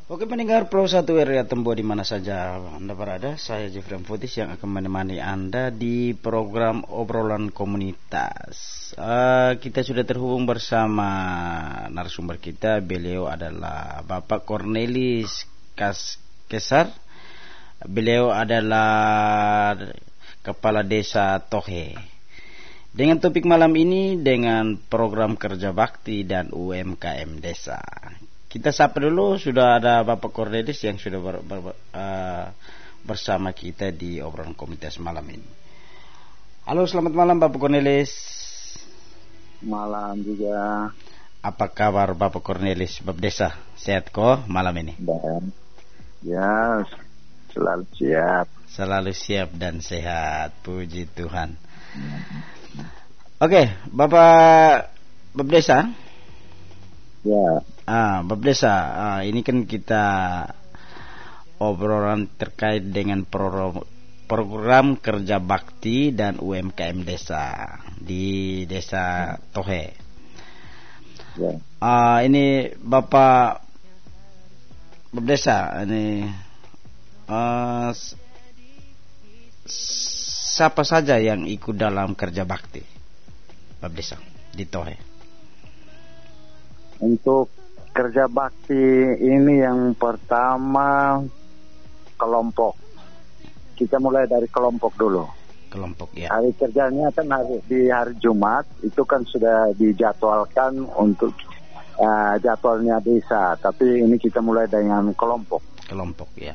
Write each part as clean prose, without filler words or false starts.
Oke pendengar Pro 1 RRI Tembo di mana saja Anda berada, saya Jeffrey Fotis yang akan menemani Anda di program obrolan komunitas. Kita sudah terhubung bersama narasumber kita, beliau adalah Bapak Cornelis Kesar. Beliau adalah Kepala Desa Tohe. Dengan topik malam ini dengan program kerja bakti dan UMKM desa. Kita sapa dulu, sudah ada Bapak Cornelis yang sudah bersama kita di obrolan komunitas malam ini. Halo, selamat malam Bapak Cornelis. Malam juga. Apa kabar Bapak Cornelis, Bapak Desa? Sehat kok malam ini? Dan ya, selalu siap. Selalu siap dan sehat, puji Tuhan. Oke, Bapak Desa. Ya. Bapak Desa, ini kan kita obrolan terkait dengan program kerja bakti dan UMKM desa di Desa Tohe. Ya. Ini Bapak Desa, ini siapa saja yang ikut dalam kerja bakti Bapak Desa di Tohe? Untuk kerja bakti ini yang pertama kelompok. Kita mulai dari kelompok dulu. Kelompok ya. Hari kerjanya kan di hari Jumat itu kan sudah dijadwalkan untuk jadwalnya desa. Tapi ini kita mulai dengan kelompok. Kelompok ya.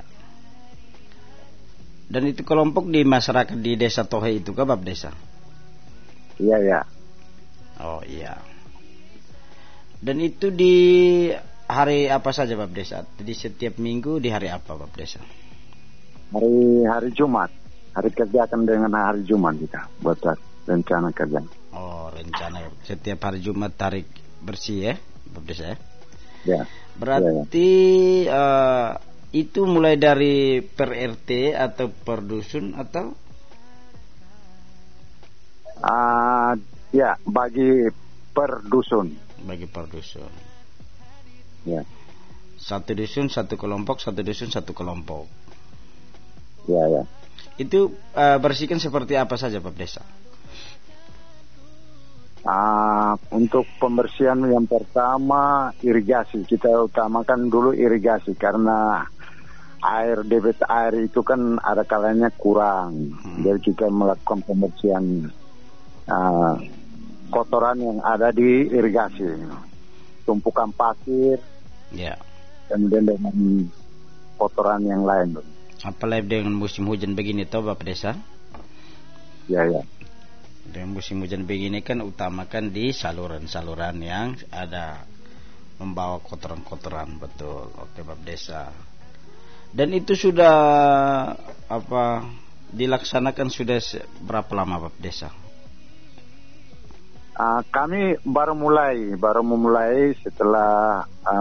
Dan itu kelompok di masyarakat di Desa Tohe itu kah Bapak Desa? Iya ya. Oh iya. Dan itu di hari apa saja Bapak Desa? Jadi setiap minggu di hari apa Bapak Desa? Hari Jumat. Hari kerja akan dengan hari Jumat kita buat rencana kerja. Oh, rencana setiap hari Jumat tarik bersih ya Bapak Desa ya? Ya. Berarti ya. Itu mulai dari per RT atau per dusun atau? Ya, bagi per dusun. Bagi per dusun. Ya. Satu dusun satu kelompok, satu dusun satu kelompok. Ya ya. Itu bersihkan seperti apa saja Bapak Desa? Untuk pembersihan yang pertama irigasi. Kita utamakan dulu irigasi karena debit air itu kan ada kalanya kurang. Jadi kita melakukan pembersihan kotoran yang ada di irigasi, tumpukan pasir, ya. Kemudian dengan kotoran yang lain. Apalagi dengan musim hujan begini toh Bapak Desa? Ya ya. Dengan musim hujan begini kan utamakan di saluran-saluran yang ada membawa kotoran-kotoran, betul. Oke Bapak Desa. Dan itu sudah dilaksanakan sudah berapa lama Bapak Desa? Kami baru memulai setelah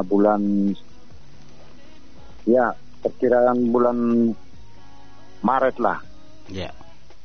perkiraan bulan Maret lah. Ya.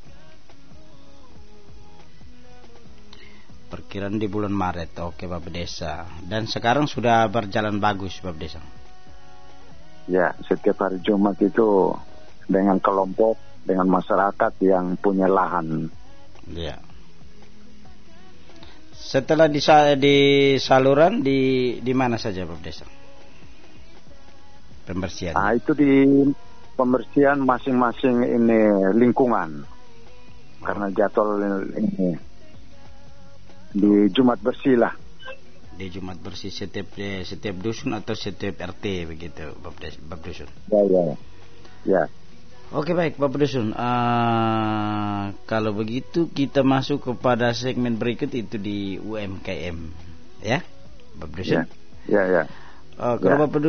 Perkiraan di bulan Maret, oke Bapak Desa. Dan sekarang sudah berjalan bagus Bapak Desa. Ya, setiap hari Jumat itu dengan kelompok, dengan masyarakat yang punya lahan. Ya. Setelah di saluran di mana saja Bapak Desa? Pembersihan. Itu di pembersihan masing-masing ini lingkungan. Karena jadwal ini di Jumat bersih lah. Di Jumat bersih setiap dusun atau setiap RT begitu Bapak Dusun. Ya. Oke baik Bapak Dusun. Kalau begitu kita masuk kepada segmen berikut itu di UMKM ya Bapak Dusun. Ya. Kalau Bapak